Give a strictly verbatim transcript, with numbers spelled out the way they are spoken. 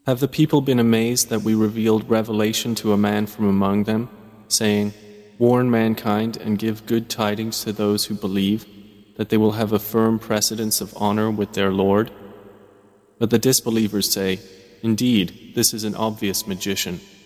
Have the people been amazed that we revealed revelation to a man from among them, saying, "Warn mankind and give good tidings to those who believe, that they will have a firm precedence of honor with their Lord?" But the disbelievers say, "Indeed, this is an obvious magician."